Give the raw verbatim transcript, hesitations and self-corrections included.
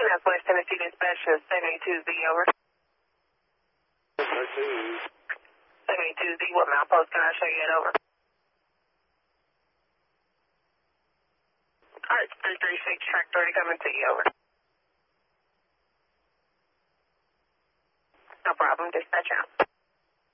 That's West Tennessee Dispatch, seventy-two Z, over. seventy-two Z, what milepost can I show you at, over? Alright, three three six, track thirty coming to you, over. No problem, dispatch out.